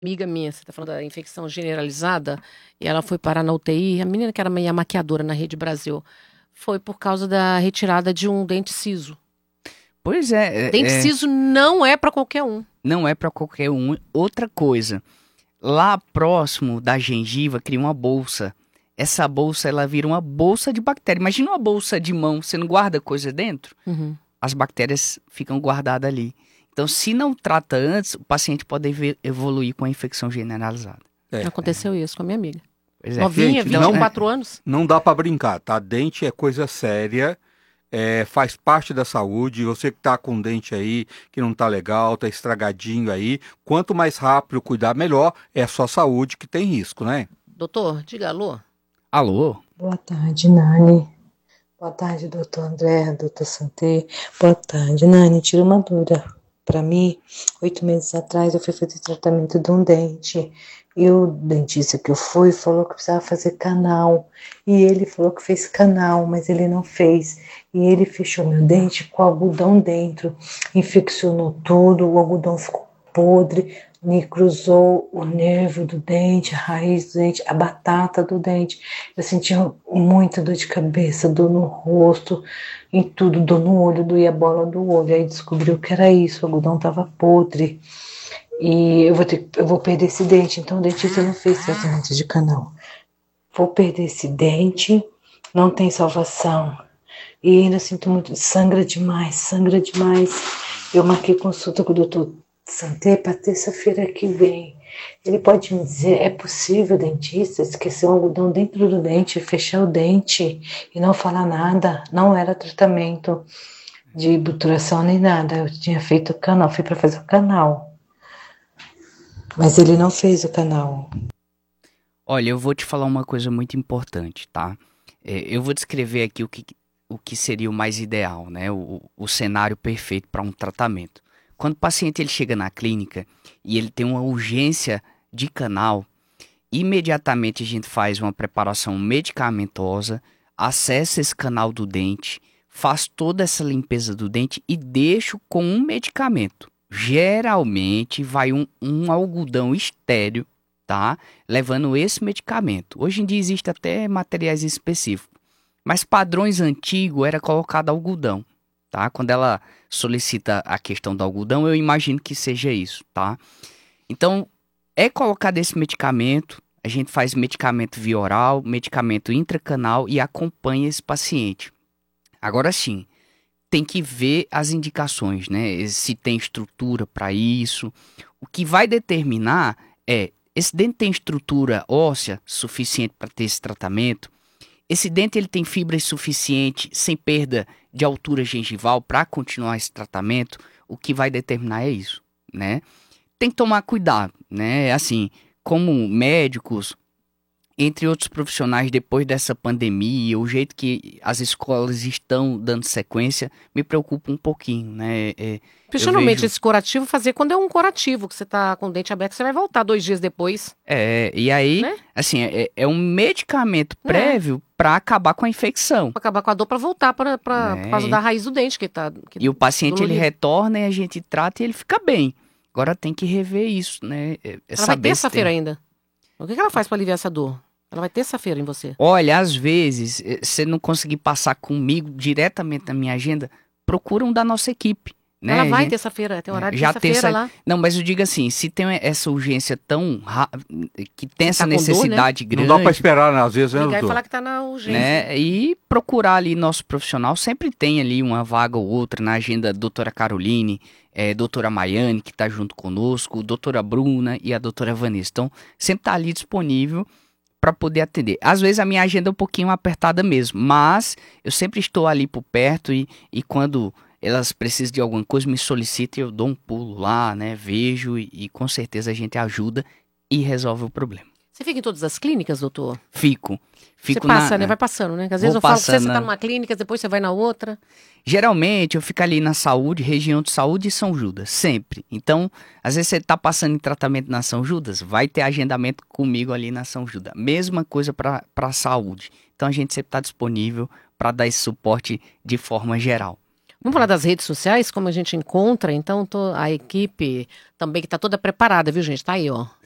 amiga minha, você tá falando da infecção generalizada, e ela foi parar na UTI, a menina que era meio maquiadora na Rede Brasil, foi por causa da retirada de um dente siso. Pois é, Dente siso não é pra qualquer um. não é para qualquer um. Outra coisa, lá próximo da gengiva cria uma bolsa. Essa bolsa, ela vira uma bolsa de bactéria. Imagina uma bolsa de mão, você não guarda coisa dentro? Uhum. As bactérias ficam guardadas ali. Então, se não trata antes, o paciente pode evoluir com a infecção generalizada. Aconteceu isso com a minha amiga. Pois é. Novinha, Gente, 24 anos. não dá para brincar, tá? Dente é coisa séria, faz parte da saúde. Você que tá com dente aí, que não tá legal, tá estragadinho aí, quanto mais rápido cuidar, melhor. É a sua saúde que tem risco, né? Doutor, diga alô. Alô? Boa tarde, Nani. Boa tarde, doutor André, doutor Santé. Boa tarde, Nani. Tira uma dúvida para mim. 8 meses atrás eu fui fazer tratamento de um dente. E o dentista que eu fui falou que precisava fazer canal. E ele falou que fez canal, mas ele não fez. E ele fechou meu dente com algodão dentro. Infeccionou tudo, o algodão ficou podre. Me cruzou o nervo do dente, a raiz do dente, a batata do dente. Eu sentia muita dor de cabeça, dor no rosto, em tudo, dor no olho, doía a bola do olho. Aí descobriu que era isso, o algodão estava podre. E eu vou perder esse dente, então o dentista não fez tratamento de canal. Vou perder esse dente, não tem salvação. E ainda sinto muito, sangra demais, sangra demais. Eu marquei consulta com o doutor Santé para terça-feira que vem. Ele pode me dizer, é possível, dentista, esquecer um algodão dentro do dente, fechar o dente e não falar nada? Não era tratamento de buturação nem nada. Eu tinha feito o canal, fui para fazer o canal. Mas ele não fez o canal. Olha, eu vou te falar uma coisa muito importante, tá? Eu vou descrever aqui o que seria o mais ideal, né? O cenário perfeito para um tratamento. Quando o paciente ele chega na clínica e ele tem uma urgência de canal, imediatamente a gente faz uma preparação medicamentosa, acessa esse canal do dente, faz toda essa limpeza do dente e deixa com um medicamento. Geralmente vai um algodão estéreo, tá? Levando esse medicamento. Hoje em dia existe até materiais específicos, mas padrões antigos era colocado algodão, tá? Quando ela solicita a questão do algodão, eu imagino que seja isso, tá? Então, é colocado esse medicamento, a gente faz medicamento via oral, medicamento intracanal e acompanha esse paciente. Agora sim, tem que ver as indicações, né? Se tem estrutura para isso. O que vai determinar é, esse dente tem estrutura óssea suficiente para ter esse tratamento? Esse dente ele tem fibras suficiente sem perda de altura gengival para continuar esse tratamento? O que vai determinar é isso, né? Tem que tomar cuidado, né? Assim, como médicos, entre outros profissionais, depois dessa pandemia, o jeito que as escolas estão dando sequência, me preocupa um pouquinho, né? Principalmente esse curativo, fazer quando é um curativo, que você tá com o dente aberto, você vai voltar 2 dias depois. E aí, né? assim, é um medicamento prévio para acabar com a infecção. Pra acabar com a dor, pra voltar por causa da raiz do dente que tá. E o paciente, ele dolorido. retorna e a gente trata e ele fica bem. Agora tem que rever isso, né? Ela vai terça-feira ainda. O que ela faz pra aliviar essa dor? Ela vai terça-feira em você. Olha, às vezes, se não conseguir passar comigo diretamente na minha agenda, procura um da nossa equipe. Né? Ela vai terça-feira, tem horário de terça-feira lá. Não, mas eu digo assim, se tem essa urgência que tem essa necessidade dor, né? grande... Não dá pra esperar, né? Às vezes, né, ligar e falar que tá na urgência. Né? E procurar ali nosso profissional, sempre tem ali uma vaga ou outra na agenda da doutora Caroline, doutora Maiane, que tá junto conosco, doutora Bruna e a doutora Vanessa. Então, sempre tá ali disponível para poder atender. Às vezes a minha agenda é um pouquinho apertada mesmo, mas eu sempre estou ali por perto e quando elas precisam de alguma coisa, me solicitam e eu dou um pulo lá, né? Vejo e com certeza a gente ajuda e resolve o problema. Você fica em todas as clínicas, doutor? Fico você passa, né? Vai passando, né? Às vezes eu falo que você tá numa clínica, depois você vai na outra. Geralmente eu fico ali na saúde, região de saúde e São Judas, sempre. Então, às vezes você tá passando em tratamento na São Judas, vai ter agendamento comigo ali na São Judas. Mesma coisa para a saúde. Então a gente sempre tá disponível para dar esse suporte de forma geral. Vamos falar das redes sociais, como a gente encontra, então a equipe também que tá toda preparada, viu gente? Tá aí, ó.